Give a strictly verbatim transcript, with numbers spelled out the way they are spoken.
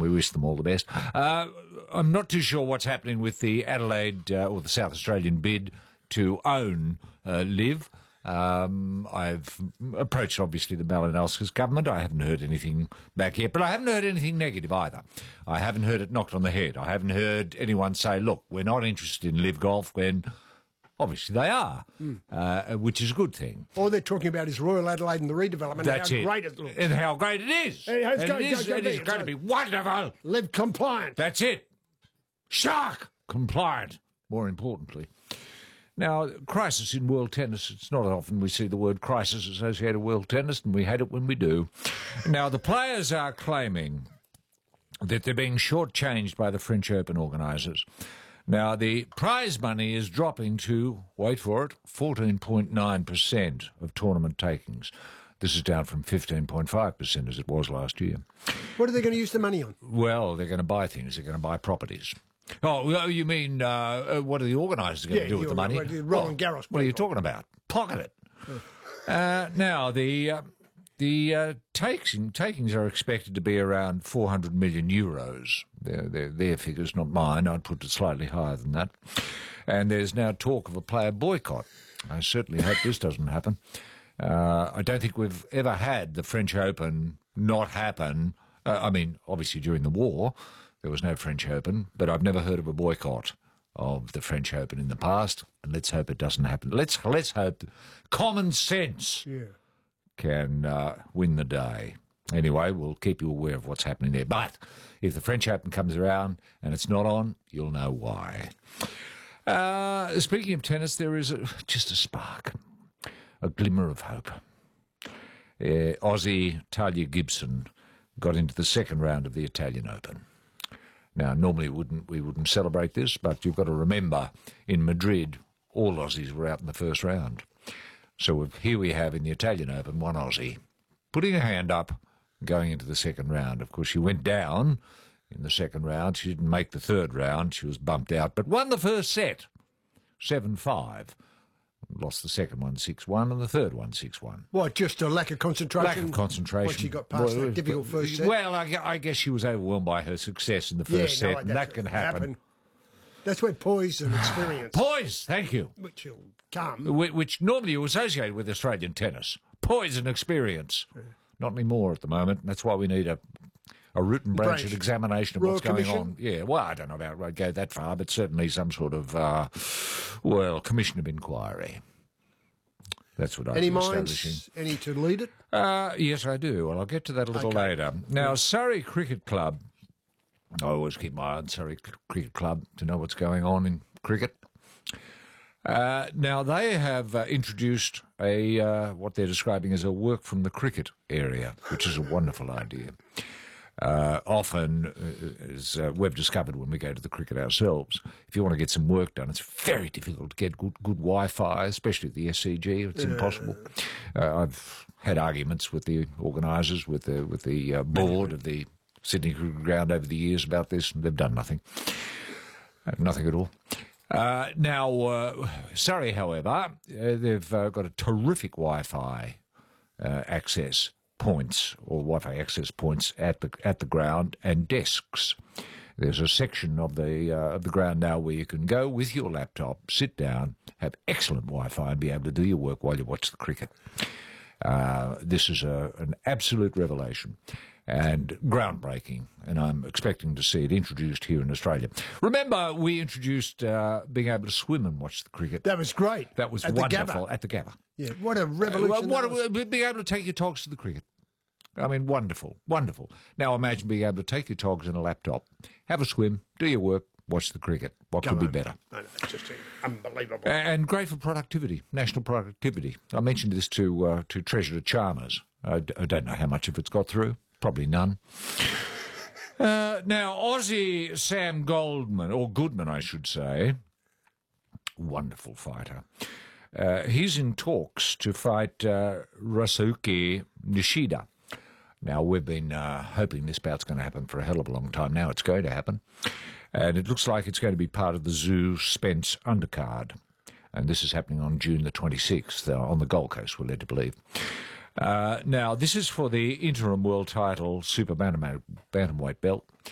we wish them all the best. Uh, I'm not too sure what's happening with the Adelaide uh, or the South Australian bid to own uh, Liv. Um, I've approached, obviously, the Malinowskis government. I haven't heard anything back yet, but I haven't heard anything negative either. I haven't heard it knocked on the head. I haven't heard anyone say, look, we're not interested in Liv Golf, when obviously they are, mm. uh, which is a good thing. All they're talking about is Royal Adelaide and the redevelopment. That's and how it. great it looks. And how great it is. Hey, it's and going, it is, go, go, it is go, going to be wonderful. Live compliant. That's it. Shark compliant, more importantly. Now, crisis in world tennis, it's not often we see the word crisis associated with world tennis, and we hate it when we do. Now, the players are claiming that they're being shortchanged by the French Open organisers. Now, the prize money is dropping to, wait for it, fourteen point nine percent of tournament takings. This is down from fifteen point five percent as it was last year. What are they going to use the money on? Well, they're going to buy things. They're going to buy properties. Oh, you mean, uh, what are the organisers going yeah, to do with the money? Roland well, Garros. What are you talking about? Pocket it. Oh. Uh, now, the uh, the uh, takes, takings are expected to be around four hundred million euros. They're, they're their figures, not mine. I'd put it slightly higher than that. And there's now talk of a player boycott. I certainly hope this doesn't happen. Uh, I don't think we've ever had the French Open not happen. Uh, I mean, obviously during the war, there was no French Open, but I've never heard of a boycott of the French Open in the past, and let's hope it doesn't happen. Let's let's hope common sense yeah. can uh, win the day. Anyway, we'll keep you aware of what's happening there. But if the French Open comes around and it's not on, you'll know why. Uh, speaking of tennis, there is a, just a spark, a glimmer of hope. Uh, Aussie Talia Gibson got into the second round of the Italian Open. Now, normally we wouldn't, we wouldn't celebrate this, but you've got to remember, in Madrid, all Aussies were out in the first round. So here we have, in the Italian Open, one Aussie putting her hand up, going into the second round. Of course, she went down in the second round. She didn't make the third round. She was bumped out, but won the first set, seven five. Lost the second one six one and the third one six one. What, just a lack of concentration? Lack of concentration. Once she got past well, that difficult first set? Well, I, I guess she was overwhelmed by her success in the first yeah, set, no, and that can happen. happen. That's where poise and experience... Poise, thank you. Which will come. Which, which normally you associate with Australian tennis. Poise and experience. Yeah. Not anymore at the moment. That's why we need a... A root and branch, branch. examination of Royal what's going Commission? on. Yeah, well, I don't know about I'd go that far, but certainly some sort of, uh, well, commission of inquiry. That's what I'm Any establishing. minds? Any to lead it? Uh, yes, I do. Well, I'll get to that a little okay. later. Now, Surrey Cricket Club. I always keep my eye on Surrey Cricket Club to know what's going on in cricket. Uh, now, they have uh, introduced a uh, what they're describing as a work from the cricket area, which is a wonderful idea. Uh, often, uh, as uh, we've discovered when we go to the cricket ourselves, if you want to get some work done, it's very difficult to get good, good Wi-Fi, especially at the S C G. It's yeah. impossible. Uh, I've had arguments with the organisers, with the with the uh, board of the Sydney Cricket Ground over the years about this, and they've done nothing. Uh, nothing at all. Uh, now, uh, Surrey, however, uh, they've uh, got a terrific Wi-Fi uh, access points or Wi-Fi access points at the at the ground and desks. There's a section of the uh, of the ground now where you can go with your laptop, sit down, have excellent Wi-Fi, and be able to do your work while you watch the cricket. Uh, this is a, an absolute revelation and groundbreaking, and I'm expecting to see it introduced here in Australia. Remember, we introduced uh, being able to swim and watch the cricket. That was great. That was at wonderful the at the Gabba. Yeah, what a revolution! Uh, what a, being able to take your togs to the cricket. I mean, wonderful, wonderful. Now imagine being able to take your togs and a laptop, have a swim, do your work, watch the cricket. What Come could on. be better? I know, it's just unbelievable. And great for productivity, national productivity. I mentioned this to uh, to Treasurer Chalmers. I, d- I don't know how much of it's got through. Probably none. Uh, now, Aussie Sam Goldman, or Goodman, I should say, wonderful fighter. Uh, he's in talks to fight uh, Ryosuke Nishida. Now, we've been uh, hoping this bout's going to happen for a hell of a long time. Now it's going to happen. And it looks like it's going to be part of the Zoo Spence undercard. And this is happening on June the twenty-sixth uh, on the Gold Coast, we're led to believe. Uh, now, this is for the interim world title super bantam- bantamweight belt.